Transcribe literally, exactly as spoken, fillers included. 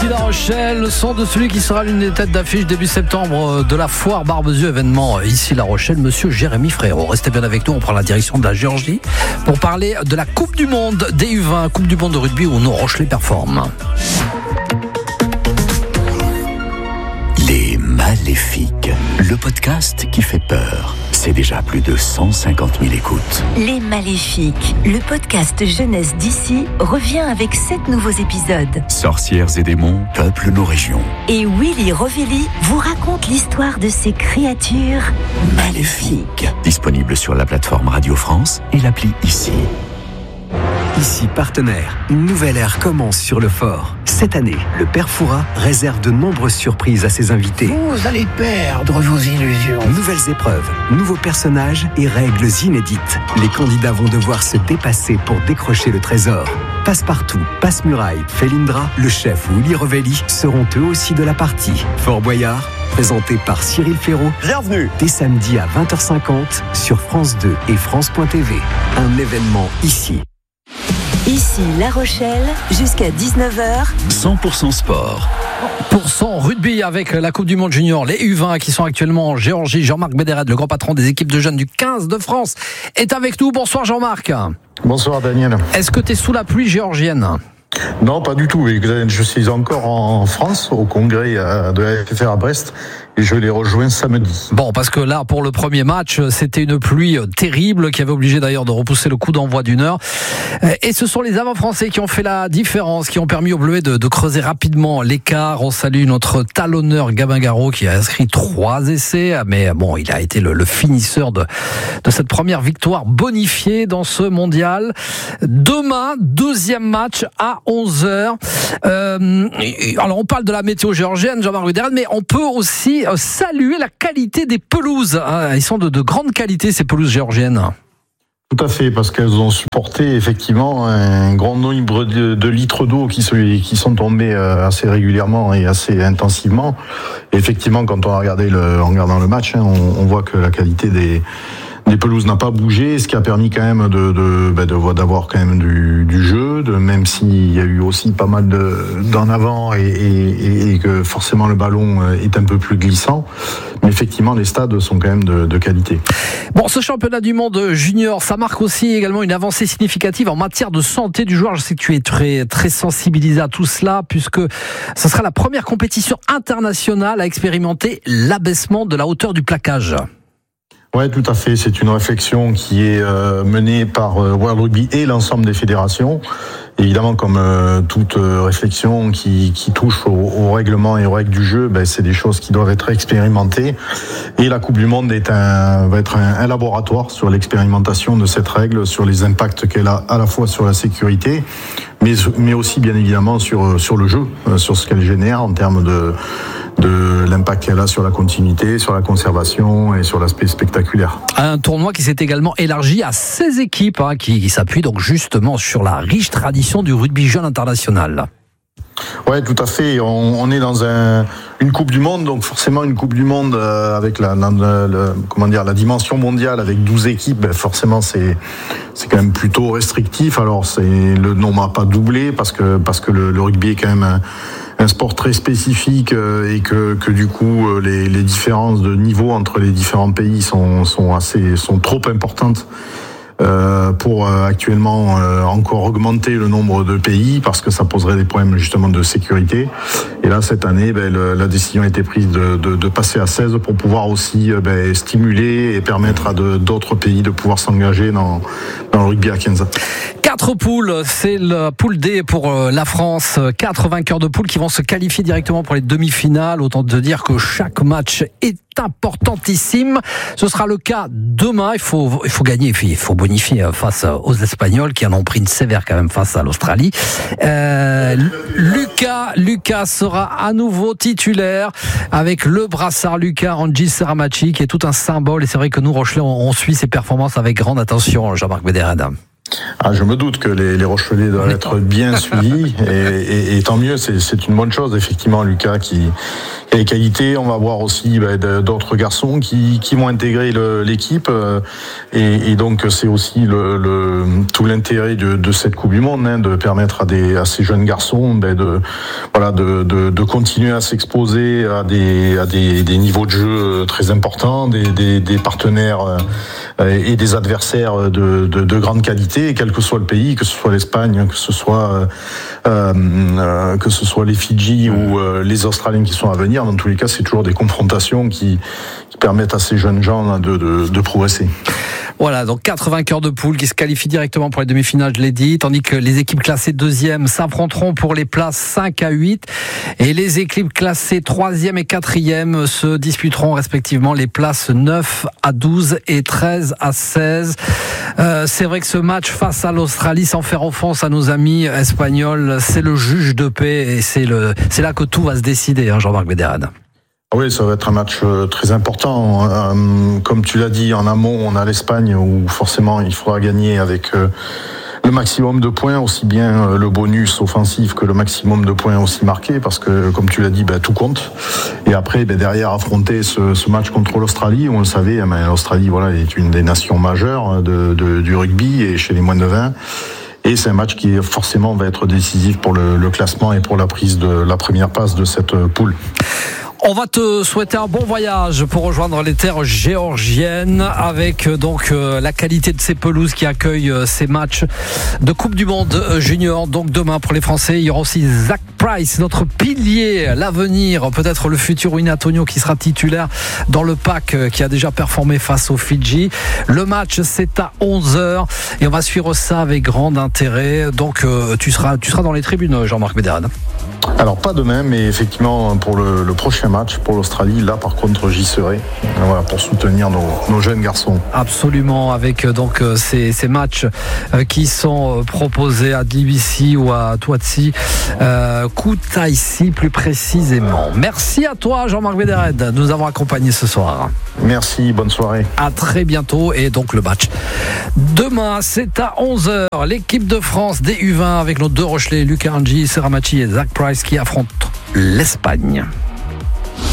Ici La Rochelle, le son de celui qui sera l'une des têtes d'affiche début septembre de la foire Barbezieux, événement ici La Rochelle, monsieur Jérémy Frérot. Restez bien avec nous, on prend la direction de la Géorgie pour parler de la Coupe du Monde des U vingt, Coupe du Monde de rugby où nos Rochelais performent. Les Maléfiques, le podcast qui fait peur. C'est déjà plus de cent cinquante mille écoutes. Les Maléfiques, le podcast jeunesse d'ici, revient avec sept nouveaux épisodes. Sorcières et démons peuplent nos régions. Et Willy Rovelli vous raconte l'histoire de ces créatures maléfiques. Disponible sur la plateforme Radio France et l'appli Ici. Ici partenaire, une nouvelle ère commence sur le fort. Cette année, le Père Fouras réserve de nombreuses surprises à ses invités. Vous allez perdre vos illusions. Nouvelles épreuves, nouveaux personnages et règles inédites. Les candidats vont devoir se dépasser pour décrocher le trésor. Passe-partout, Passe-Muraille, Felindra, le chef Willy Rovelli seront eux aussi de la partie. Fort Boyard, présenté par Cyril Ferraud. Bienvenue. Dès samedi à vingt heures cinquante sur France deux et France point T V. Un événement ici. Ici La Rochelle, jusqu'à dix-neuf heures. cent pour cent sport. Pour cent rugby avec la Coupe du Monde Junior, les U vingt qui sont actuellement en Géorgie. Jean-Marc Bédéred, le grand patron des équipes de jeunes du quinze de France, est avec nous. Bonsoir Jean-Marc. Bonsoir Daniel. Est-ce que tu es sous la pluie géorgienne ? Non, pas du tout. Je suis encore en France, au congrès de la F F R à Brest, et je les rejoins samedi. Bon, parce que là, pour le premier match, c'était une pluie terrible qui avait obligé d'ailleurs de repousser le coup d'envoi d'une heure. Et ce sont les avant-français qui ont fait la différence, qui ont permis aux Bleuets de, de creuser rapidement l'écart. On salue notre talonneur Gabin Garot qui a inscrit trois essais, mais bon, il a été le, le finisseur de, de cette première victoire bonifiée dans ce mondial. Demain, deuxième match à onze heures. Euh, alors, on parle de la météo géorgienne, Jean-Marc Bédéred, mais on peut aussi saluer la qualité des pelouses. Ils sont de, de grande qualité, ces pelouses géorgiennes. Tout à fait, parce qu'elles ont supporté effectivement un grand nombre de, de litres d'eau qui, se, qui sont tombés assez régulièrement et assez intensivement. Et effectivement, quand on a regardé le, en regardant le match, hein, on, on voit que la qualité des Les pelouses n'a pas bougé, ce qui a permis quand même de, de, de, de d'avoir quand même du, du jeu, de, même s'il y a eu aussi pas mal de, d'en avant et, et, et que forcément le ballon est un peu plus glissant. Mais effectivement, les stades sont quand même de, de qualité. Bon, ce championnat du monde junior, ça marque aussi également une avancée significative en matière de santé du joueur. Je sais que tu es très, très sensibilisé à tout cela, puisque ce sera la première compétition internationale à expérimenter l'abaissement de la hauteur du plaquage. Ouais, tout à fait. C'est une réflexion qui est euh, menée par euh, World Rugby et l'ensemble des fédérations. Évidemment, comme euh, toute euh, réflexion qui, qui touche au, au règlement et aux règles du jeu, ben, c'est des choses qui doivent être expérimentées. Et la Coupe du Monde est un, va être un, un laboratoire sur l'expérimentation de cette règle, sur les impacts qu'elle a à la fois sur la sécurité, mais, mais aussi bien évidemment sur, sur le jeu, sur ce qu'elle génère en termes de de l'impact qu'elle a sur la continuité, sur la conservation et sur l'aspect spectaculaire. Un tournoi qui s'est également élargi à seize équipes hein, qui, qui s'appuient donc justement sur la riche tradition du rugby jeune international. Ouais, tout à fait. On, on est dans un, une Coupe du Monde, donc forcément une Coupe du Monde euh, avec la, la, la, la, comment dire, la dimension mondiale avec douze équipes. Ben forcément, c'est c'est quand même plutôt restrictif. Alors, c'est le nombre n'a pas doublé parce que parce que le, le rugby est quand même un, un sport très spécifique et que que du coup les, les différences de niveau entre les différents pays sont sont assez sont trop importantes. Euh, pour euh, actuellement euh, encore augmenter le nombre de pays parce que ça poserait des problèmes justement de sécurité. Et là cette année, ben, le, la décision a été prise de, de, de passer à seize pour pouvoir aussi euh, ben, stimuler et permettre à de, d'autres pays de pouvoir s'engager dans, dans le rugby à quinze. Quatre poules, c'est la poule D pour la France. Quatre vainqueurs de poule qui vont se qualifier directement pour les demi-finales. Autant te dire que chaque match est importantissime. Ce sera le cas demain. Il faut, il faut gagner, il faut bonifier face aux Espagnols qui en ont pris une sévère quand même face à l'Australie. Euh, Lucas, Lucas sera à nouveau titulaire avec le brassard Lucas Rangis Seramachi qui est tout un symbole. Et c'est vrai que nous, Rochelais, on, on suit ses performances avec grande attention, Jean-Marc Bédéred. Ah, je me doute que les, les Rochelais doivent être bien suivis et, et, et tant mieux, c'est, c'est une bonne chose effectivement. Lucas qui, qui a les qualités, on va voir aussi bah, d'autres garçons qui, qui vont intégrer le, l'équipe et, et donc c'est aussi le, le, tout l'intérêt de, de cette Coupe du Monde, hein, de permettre à, des, à ces jeunes garçons bah, de, voilà, de, de, de continuer à s'exposer à des, à des, des niveaux de jeu très importants, des, des, des partenaires et des adversaires de, de, de grande qualité, quel que soit le pays, que ce soit l'Espagne, que ce soit euh, euh, que ce soit les Fidji ou euh, les Australiens qui sont à venir. Dans tous les cas, c'est toujours des confrontations qui, qui permettent à ces jeunes gens de, de, de progresser. Voilà, donc quatre vainqueurs de poule qui se qualifient directement pour les demi-finales, je l'ai dit, tandis que les équipes classées deuxième s'affronteront pour les places cinq à huit et les équipes classées troisième et quatrième se disputeront respectivement les places neuf à douze et treize à seize. Euh, c'est vrai que ce match face à l'Australie, sans faire offense à nos amis espagnols, c'est le juge de paix et c'est, le, c'est là que tout va se décider, hein, Jean-Marc Bédérède. Oui, ça va être un match très important. Euh, comme tu l'as dit, en amont, on a l'Espagne où forcément il faudra gagner avec euh, le maximum de points, aussi bien euh, le bonus offensif que le maximum de points aussi marqués, parce que comme tu l'as dit, bah, tout compte. Et après, bah, derrière, affronter ce, ce match contre l'Australie, on le savait, bah, l'Australie, voilà, est une des nations majeures de, de, du rugby et chez les moins de vingt. Et c'est un match qui forcément va être décisif pour le, le classement et pour la prise de la première passe de cette poule. On va te souhaiter un bon voyage pour rejoindre les terres géorgiennes avec donc la qualité de ces pelouses qui accueillent ces matchs de Coupe du Monde junior. Donc demain pour les Français, il y aura aussi Zach Price, notre pilier, l'avenir, peut-être le futur Winnie Antonio qui sera titulaire dans le pack qui a déjà performé face aux Fidji. Le match c'est à onze heures et on va suivre ça avec grand intérêt. Donc tu seras, tu seras dans les tribunes, Jean-Marc Bédérède. Alors pas demain, mais effectivement pour le, le prochain match pour l'Australie, là par contre j'y serai, voilà, pour soutenir nos, nos jeunes garçons. Absolument, avec donc ces, ces matchs qui sont proposés à Tbilissi ou à Tuatsi, euh, Kutaisi plus précisément. Merci à toi Jean-Marc Bédérède de nous avoir accompagnés ce soir. Merci, bonne soirée. À très bientôt et donc le match demain c'est à onze heures. L'équipe de France des U vingt avec nos deux Rochelais, Lucas Angi, Seramachi et Zach Price qui affrontent l'Espagne.